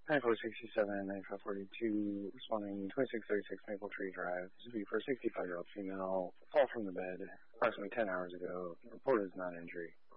9467, 9542, responding 2636 Maple Tree Drive. This would be for a 65-year-old female, fall from the bed approximately 10 hours ago. Reported as non-injury.